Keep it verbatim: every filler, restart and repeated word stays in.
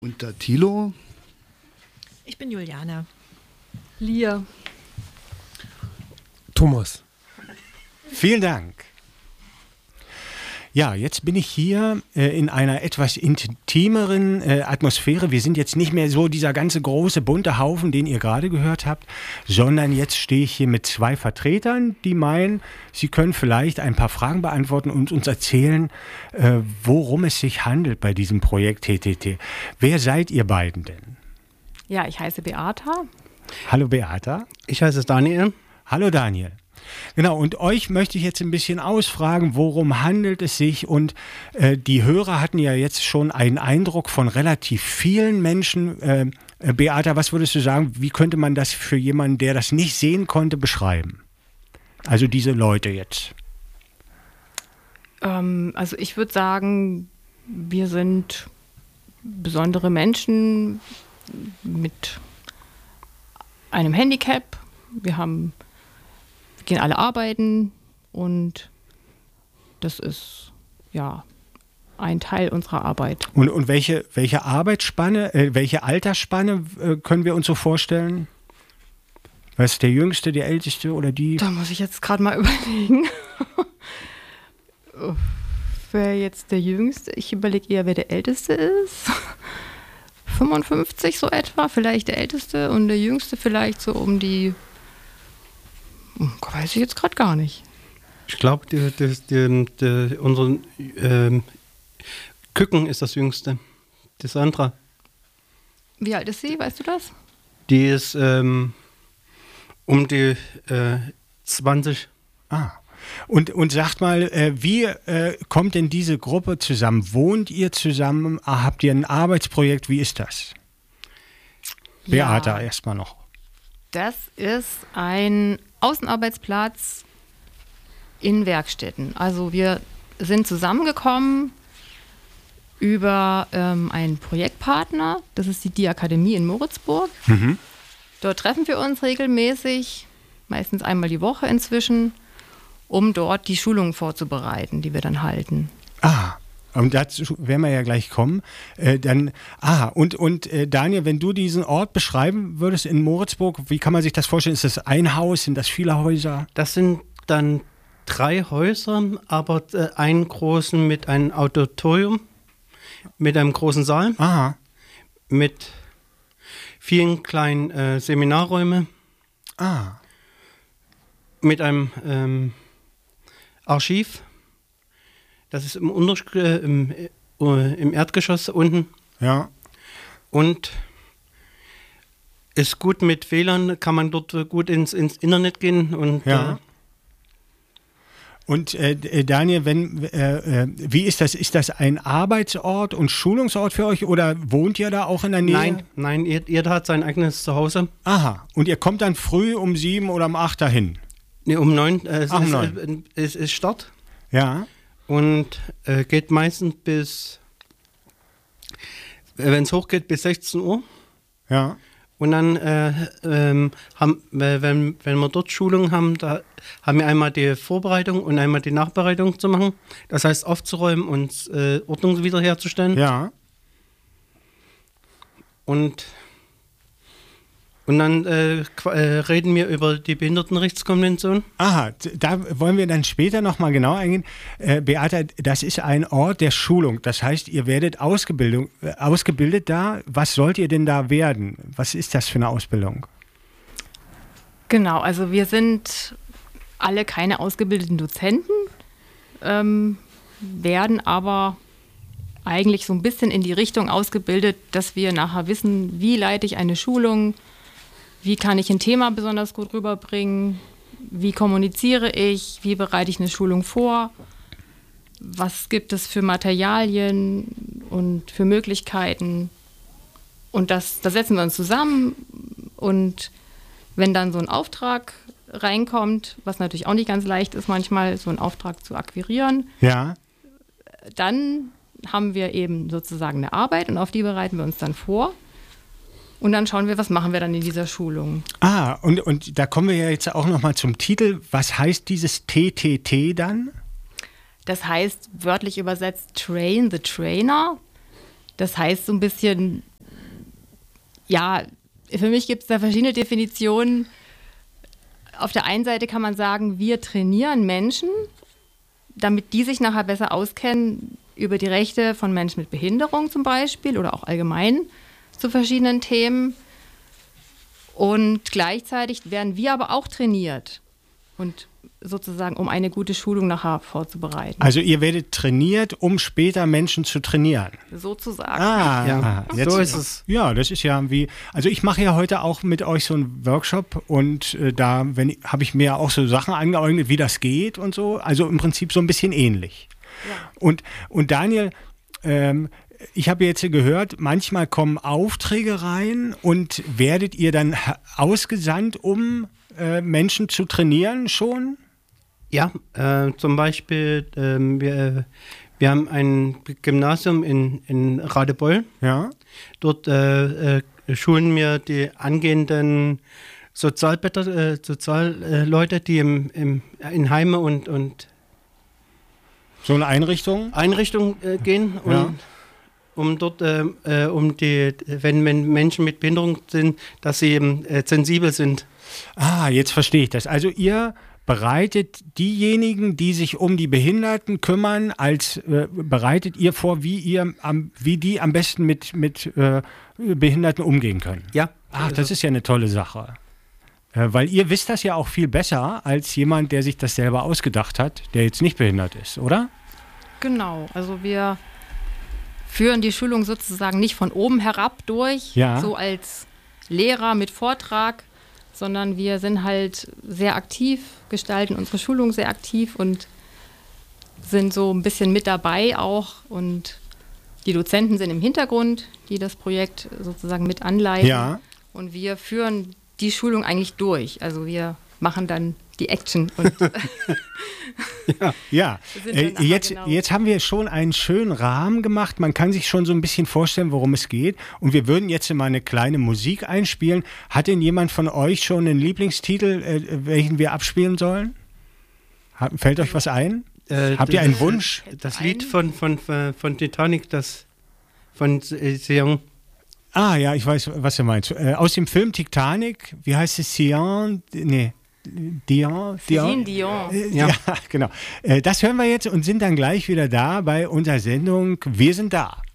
Und der Thilo? Ich bin Juliane. Lia. Thomas. Vielen Dank. Ja, jetzt bin ich hier äh, in einer etwas intimeren äh, Atmosphäre. Wir sind jetzt nicht mehr so dieser ganze große bunte Haufen, den ihr gerade gehört habt, sondern jetzt stehe ich hier mit zwei Vertretern, die meinen, sie können vielleicht ein paar Fragen beantworten und uns erzählen, äh, worum es sich handelt bei diesem Projekt T T T. Wer seid ihr beiden denn? Ja, ich heiße Beata. Hallo Beata. Ich heiße Daniel. Hallo Daniel. Genau, und euch möchte ich jetzt ein bisschen ausfragen, worum handelt es sich? Und äh, die Hörer hatten ja jetzt schon einen Eindruck von relativ vielen Menschen. Äh, äh, Beata, was würdest du sagen, wie könnte man das für jemanden, der das nicht sehen konnte, beschreiben? Also diese Leute jetzt. Ähm, also ich würde sagen, wir sind besondere Menschen mit einem Handicap. Wir haben Wir gehen alle arbeiten und das ist ja ein Teil unserer Arbeit. Und, und welche, welche Arbeitsspanne, äh, welche Altersspanne äh, können wir uns so vorstellen? Was ist der Jüngste, der Älteste oder die? Da muss ich jetzt gerade mal überlegen. Wer jetzt der Jüngste? Ich überlege eher, wer der Älteste ist. fünfundfünfzig so etwa, vielleicht der Älteste und der Jüngste vielleicht so um die... Weiß ich jetzt gerade gar nicht. Ich glaube, die, die, die, die, unser ähm, Küken ist das Jüngste. Die Sandra. Wie alt ist sie? Weißt du das? Die ist ähm, um die äh, zwanzig. Ah. Und, und sagt mal, äh, wie äh, kommt denn diese Gruppe zusammen? Wohnt ihr zusammen? Ah, habt ihr ein Arbeitsprojekt? Wie ist das? Ja. Beata, erstmal noch. Das ist ein Außenarbeitsplatz in Werkstätten. Also wir sind zusammengekommen über ähm, einen Projektpartner, das ist die Diakademie in Moritzburg. Mhm. Dort treffen wir uns regelmäßig, meistens einmal die Woche inzwischen, um dort die Schulungen vorzubereiten, die wir dann halten. Ah, und dazu werden wir ja gleich kommen. Äh, dann, ah, und, und äh, Daniel, wenn du diesen Ort beschreiben würdest in Moritzburg, wie kann man sich das vorstellen? Ist das ein Haus? Sind das viele Häuser? Das sind dann drei Häuser, aber äh, einen großen mit einem Auditorium, mit einem großen Saal, Aha. mit vielen kleinen äh, Seminarräumen, Ah. mit einem ähm, Archiv. Das ist im, Untersch äh, im, äh, im Erdgeschoss unten. Ja. Und ist gut mit W L A N, kann man dort gut ins, ins Internet gehen. Und, Ja. Äh, Und äh, Daniel, wenn, äh, äh, wie ist das? Ist das ein Arbeitsort und Schulungsort für euch oder wohnt ihr da auch in der Nähe? nein, nein, jeder hat sein eigenes Zuhause. Aha. Und ihr kommt dann früh um sieben oder um acht dahin? Nee, um neun. Äh, es, Ach, um ist, neun. äh, es ist Start. Ja. Und äh, geht meistens bis, äh, wenn es hochgeht, bis sechzehn Uhr. Ja. Und dann äh, ähm, haben, äh, wenn, wenn wir dort Schulungen haben, da haben wir einmal die Vorbereitung und einmal die Nachbereitung zu machen. Das heißt aufzuräumen und äh, Ordnung wiederherzustellen. Ja. Und, und dann äh, qu- äh, reden wir über die Behindertenrechtskonvention. Aha, da wollen wir dann später nochmal genau eingehen. Äh, Beata, das ist ein Ort der Schulung. Das heißt, ihr werdet ausgebildet, äh, ausgebildet da. Was sollt ihr denn da werden? Was ist das für eine Ausbildung? Genau, also wir sind alle keine ausgebildeten Dozenten, ähm, werden aber eigentlich so ein bisschen in die Richtung ausgebildet, dass wir nachher wissen, wie leite ich eine Schulung, wie kann ich ein Thema besonders gut rüberbringen, wie kommuniziere ich, wie bereite ich eine Schulung vor, was gibt es für Materialien und für Möglichkeiten. Und das, da setzen wir uns zusammen und wenn dann so ein Auftrag reinkommt, was natürlich auch nicht ganz leicht ist manchmal, so einen Auftrag zu akquirieren, Ja. dann haben wir eben sozusagen eine Arbeit und auf die bereiten wir uns dann vor. Und dann schauen wir, was machen wir dann in dieser Schulung. Ah, und, und da kommen wir ja jetzt auch nochmal zum Titel. Was heißt dieses T T T dann? Das heißt, wörtlich übersetzt, Train the Trainer. Das heißt so ein bisschen Ja, für mich gibt es da verschiedene Definitionen. Auf der einen Seite kann man sagen, wir trainieren Menschen, damit die sich nachher besser auskennen über die Rechte von Menschen mit Behinderung zum Beispiel oder auch allgemein zu verschiedenen Themen. Und gleichzeitig werden wir aber auch trainiert und sozusagen, um eine gute Schulung nachher vorzubereiten. Also ihr werdet trainiert, um später Menschen zu trainieren. Sozusagen. Ah, Ja, jetzt, so ist es. Ja, das ist ja wie, also ich mache ja heute auch mit euch so einen Workshop und äh, da habe ich mir auch so Sachen angeeignet, wie das geht und so. Also im Prinzip so ein bisschen ähnlich. Ja. Und, und Daniel, ähm, ich habe jetzt gehört, manchmal kommen Aufträge rein und werdet ihr dann ausgesandt, um äh, Menschen zu trainieren schon? Ja, äh, zum Beispiel, äh, wir, wir haben ein Gymnasium in, in Radebeul. Ja. Dort äh, äh, schulen wir die angehenden Sozialleute, äh, Sozialleute, die im, im, in Heime und, und So eine Einrichtung? Einrichtungen äh, gehen. Und Ja. um dort, äh, äh, um die, wenn, wenn Menschen mit Behinderung sind, dass sie eben äh, sensibel sind. Ah, jetzt verstehe ich das. Also ihr bereitet diejenigen, die sich um die Behinderten kümmern, als äh, bereitet ihr vor, wie ihr am, wie die am besten mit, mit äh, Behinderten umgehen können. Ja. Ach, das ist ja eine tolle Sache. Äh, weil ihr wisst das ja auch viel besser als jemand, der sich das selber ausgedacht hat, der jetzt nicht behindert ist, oder? Genau, also wir führen die Schulung sozusagen nicht von oben herab durch, Ja. so als Lehrer mit Vortrag, sondern wir sind halt sehr aktiv, gestalten unsere Schulung sehr aktiv und sind so ein bisschen mit dabei auch. Und die Dozenten sind im Hintergrund, die das Projekt sozusagen mit anleiten. Ja. Und wir führen die Schulung eigentlich durch. Also wir machen dann die Action. Und Ja, Wir sind äh, dann nachher jetzt, genau- jetzt haben wir schon einen schönen Rahmen gemacht. Man kann sich schon so ein bisschen vorstellen, worum es geht. Und wir würden jetzt mal eine kleine Musik einspielen. Hat denn jemand von euch schon einen Lieblingstitel, äh, welchen wir abspielen sollen? Hat, fällt euch was ein? Äh, Habt ihr einen Wunsch? Das Lied von, von, von, von Titanic, das von äh, Seong. Ah, ja, ich weiß, was du meinst. Äh, aus dem Film Titanic, wie heißt es? Céline? Nee. Dion? Celine Dion. Äh, Ja, genau. Äh, das hören wir jetzt und sind dann gleich wieder da bei unserer Sendung Wir sind da.